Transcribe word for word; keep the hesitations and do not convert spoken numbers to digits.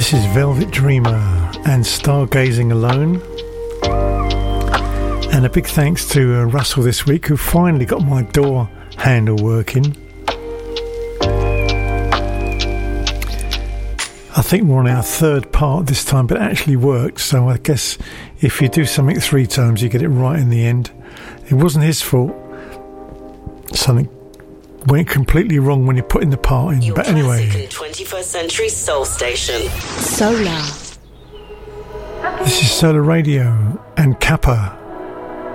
This is Velvet Dreamer and Stargazing Alone. And a big thanks to uh, Russell this week, who finally got my door handle working. I think we're on our third part this time, but it actually worked. So I guess if you do something three times, you get it right in the end. It wasn't his fault. Something went completely wrong when you put in the part in. Your but anyway, classic and twenty-first century soul station. Solar. This is Solar Radio and Kappa.